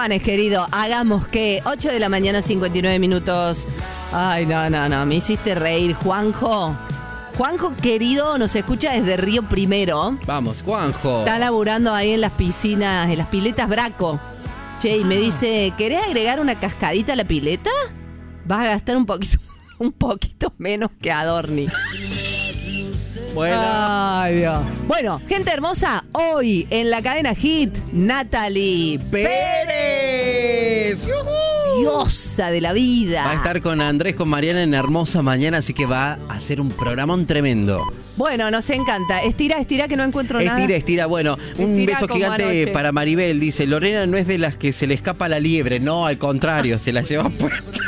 Juanes, querido, hagamos que 8 de la mañana, 59 minutos. Ay, no, me hiciste reír, Juanjo. Juanjo, querido, nos escucha desde Río Primero. Vamos, Juanjo. Está laburando ahí en las piscinas, en las piletas Braco. Che, y me dice, ¿querés agregar una cascadita a la pileta? Vas a gastar un poquito menos que Adorni. Bueno. Ay, Dios. Bueno, gente hermosa, hoy en la cadena Hit, Natalie Pérez. ¡Yujú! Diosa de la vida. Va a estar con Andrés, con Mariana en Hermosa Mañana, así que va a hacer un programón tremendo. Bueno, nos encanta. Estira, que no encuentro nada. Estira. Bueno, un Estira beso como gigante anoche. para Maribel. Dice, Lorena no es de las que se le escapa la liebre. No, al contrario, se la lleva puesta.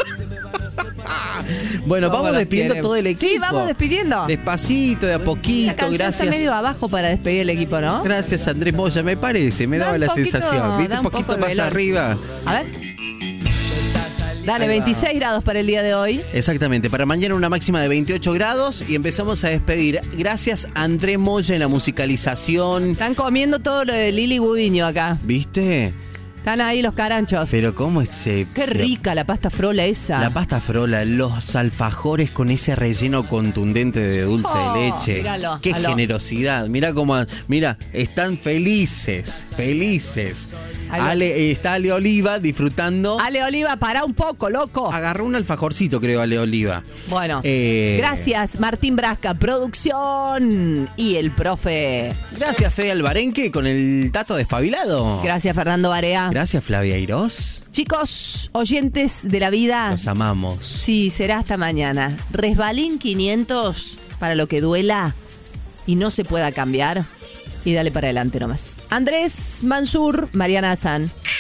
Bueno, ¿Cómo vamos los despidiendo quieren? todo el equipo. Sí, vamos despidiendo. Despacito, de a La poquito, canción gracias. está medio abajo para despedir el equipo, ¿no? Gracias, Andrés Moya, me parece, me Da daba un la poquito, sensación. ¿Viste? da Un un poquito poco de más velón. arriba. A ver. Dale, 26 grados para el día de hoy. Exactamente, para mañana una máxima de 28 grados y empezamos a despedir. Gracias, Andrés Moya, en la musicalización. Están comiendo todo lo de Lili Budiño acá. ¿Viste? Están ahí los caranchos. Pero cómo se... Qué rica la pasta frola esa. La pasta frola, los alfajores con ese relleno contundente de dulce de leche. Míralo, Qué aló. generosidad. Mira, están felices. Aló. Está Ale Oliva disfrutando. Ale Oliva, pará un poco, loco. Agarró un alfajorcito, creo, Ale Oliva. Bueno, gracias Martín Brasca, producción y el profe. Gracias, Fede Albarenque, con el tato despabilado. Gracias Fernando Barea. Gracias, Flavia Irós. Chicos, oyentes de la vida. Los amamos. Sí, será hasta mañana. Resbalín 500 para lo que duela y no se pueda cambiar. Y dale para adelante nomás. Andrés Mansur, Mariana Hassan.